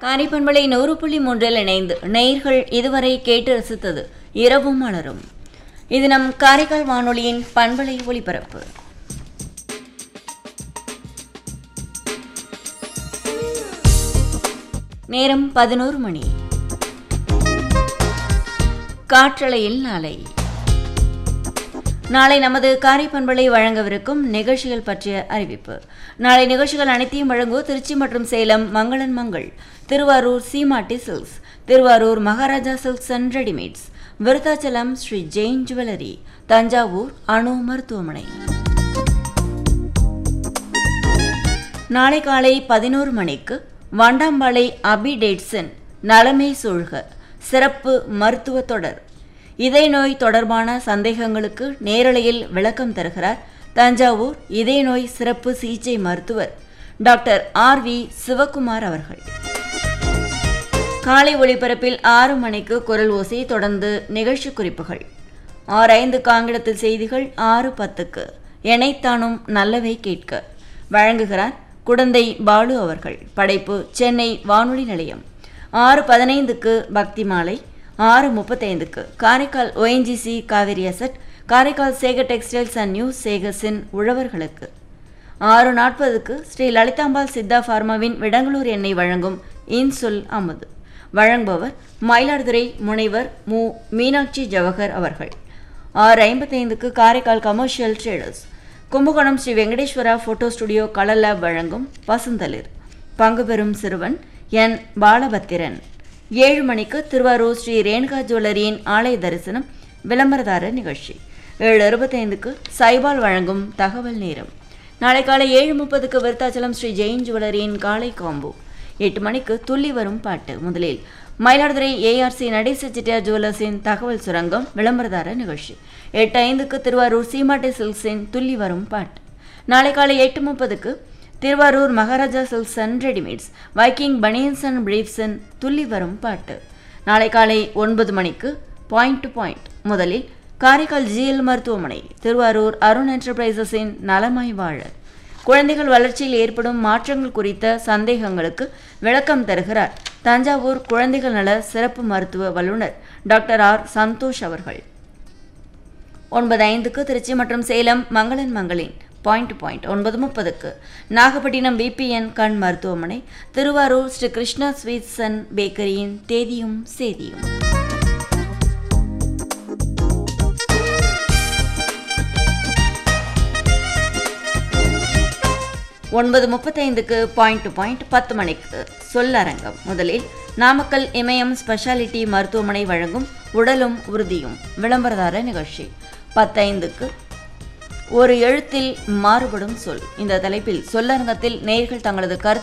காரைப்பண்பளை 100.3 இணைந்து நேயர்கள் இதுவரை கேட்டு ரசித்தது இரவும் மலரும். இது நம் காரைக்கால் வானொலியின் பண்பலை ஒலிபரப்பு. நேரம் 11 மணி. காற்றலையில் நாளை நமது காரைப்பண்பளை வழங்கவிருக்கும் நிகழ்ச்சிகள் பற்றிய அறிவிப்பு. நாளை நிகழ்ச்சிகள் அனைத்தையும் வழங்குவோர் திருச்சி மற்றும் சேலம் மங்களன் மங்கள், திருவாரூர் சீமாட்டி silks, Thiruvarur Maharaja silks and readymades, Virudhachalam Sri Jain jewellery, Thanjavur அணு மருத்துவமனை. நாளை காலை 11 மணிக்கு வண்டாம்பாளை அபி டேட்சன் நலமே சூழ்க சிறப்பு மருத்துவ தொடர். இதய நோய் தொடர்பான சந்தேகங்களுக்கு நேரலையில் விளக்கம் தருகிறார் தஞ்சாவூர் இதய நோய் சிறப்பு சிகிச்சை மருத்துவர் டாக்டர் RV சிவகுமார் அவர்கள். காலை ஒளிபரப்பில் 6 மணிக்கு குரல் ஓசை, தொடர்ந்து நிகழ்ச்சி குறிப்புகள். 6:05 ஆங்கிலத்தில் செய்திகள். 6:10 எனைத்தானும் நல்லவை கேட்க வழங்குகிறார் குடந்தை பாலு அவர்கள். படைப்பு சென்னை வானொலி நிலையம். 6:15 பக்தி மாலை. 6:35 Karaikal ONGC Kaveri asset, Karaikal Sekar textiles and new சேகர்ஸின் உழவர்களுக்கு. 6:40 ஸ்ரீ லலிதாம்பாள் சித்தா பார்மாவின் விடங்களூர் எண்ணெய் வழங்கும் இன்சொல் அமுது. வழங்குபவர் மயிலாடுதுறை முனைவர் மு மீனாட்சி ஜவஹர் அவர்கள். 6:55 Karaikal commercial traders, Kumbakonam Sri Venkateswara photo studio colour lab வழங்கும் பசுந்தளிர். பங்கு பெறும் சிறுவன் என் பாலபத்திரன். 7 மணிக்கு திருவாரூர் ஸ்ரீ ரேணுகா ஜுவல்லரியின் ஆலய தரிசனம் விளம்பரதாரர் நிகழ்ச்சி. 7:25 சைபால் வழங்கும் தகவல் நேரம். நாளை காலை 7:30 விருத்தாச்சலம் ஸ்ரீ ஜெயின் ஜுவல்லரியின் காலை காம்போ. 8 மணிக்கு துள்ளி வரும் பாட்டு. முதலில் மயிலாடுதுறை ARC நடேச செட்டியார் ஜுவல்லர்ஸின் தகவல் சுரங்கம் விளம்பரதாரர் நிகழ்ச்சி. 8:05 திருவாரூர் சீமாட்டி சில்க்ஸின் துள்ளி வரும் பாட்டு. நாளை காலை 8:30 Thiruvarur Maharaja silks and readymades, Viking banians and பிரீஃப்ஸின் துள்ளி வரும் பாட்டு. நாளை காலை 9 மணிக்கு பாயிண்ட் டு பாயிண்ட். முதலில் காரைக்கால் GL மருத்துவமனை, திருவாரூர் அருண் என்டர்பிரைசஸின் நலமாய் வாழ, குழந்தைகள் வளர்ச்சியில் ஏற்படும் மாற்றங்கள் குறித்த சந்தேகங்களுக்கு விளக்கம் தருகிறார் தஞ்சாவூர் குழந்தைகள் நல சிறப்பு மருத்துவ வல்லுநர் டாக்டர் R சந்தோஷ் அவர்கள். 9:05 திருச்சி மற்றும் சேலம் மங்களன் மங்களின் point to point. 9:30 Nagapattinam BPN கண் மருத்துவமனை, திருவாரூர் ஸ்ரீ கிருஷ்ணா ஸ்வீட்ஸ் அண்ட் பேக்கரியின் தேதியும் சேதியும். 9:35 பாயிண்ட் டு பாயிண்ட். 10 மணிக்கு சொல்லரங்கம். முதலில் நாமக்கல் இமயம் ஸ்பெஷாலிட்டி மருத்துவமனை வழங்கும் உடலும் உறுதியும் விளம்பரதார நிகழ்ச்சி. 10:05 ஒரு எழுத்தில் மாறுபடும் சொல். இந்த தலைப்பில் சொல்லரங்கத்தில் நேயர்கள் தங்களது கருத்து